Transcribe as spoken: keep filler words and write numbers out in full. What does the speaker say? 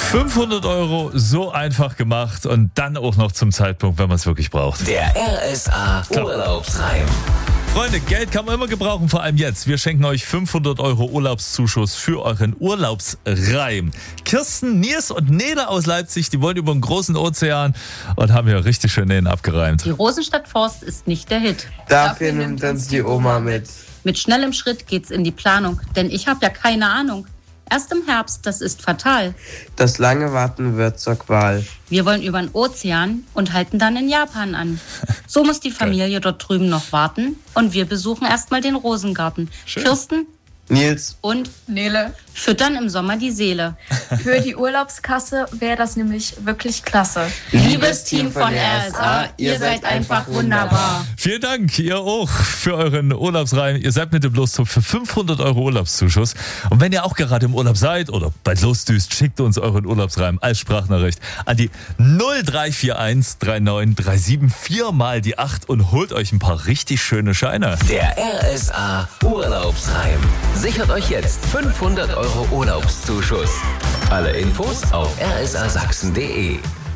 fünfhundert Euro, so einfach gemacht und dann auch noch zum Zeitpunkt, wenn man es wirklich braucht. Der R S A Urlaubsreim. Freunde, Geld kann man immer gebrauchen, vor allem jetzt. Wir schenken euch fünfhundert Euro Urlaubszuschuss für euren Urlaubsreim. Kirsten, Nils und Nele aus Leipzig, die wollen über den großen Ozean und haben hier richtig schön den abgereimt. Die Rosenstadtforst ist nicht der Hit. Dafür nimmt uns die Oma mit. Mit schnellem Schritt geht's in die Planung, denn ich habe ja keine Ahnung. Erst im Herbst, das ist fatal. Das lange Warten wird zur Qual. Wir wollen über den Ozean und halten dann in Japan an. So muss die Familie dort drüben noch warten und wir besuchen erstmal den Rosengarten. Schön. Kirsten, Nils und Nele. füttern im Sommer die Seele. Für die Urlaubskasse wäre das nämlich wirklich klasse. Liebes Team von R S A, ihr seid einfach wunderbar. Vielen Dank, ihr auch, für euren Urlaubsreim. Ihr seid mit dem Lostopf für fünfhundert Euro Urlaubszuschuss. Und wenn ihr auch gerade im Urlaub seid oder bald losdüst, schickt uns euren Urlaubsreim als Sprachnachricht an die null drei vier eins drei neun drei sieben vier mal die acht und holt euch ein paar richtig schöne Scheine. Der R S A Urlaubsreim. Sichert euch jetzt fünfhundert Euro Urlaubszuschuss. Alle Infos auf r s a sachsen punkt d e.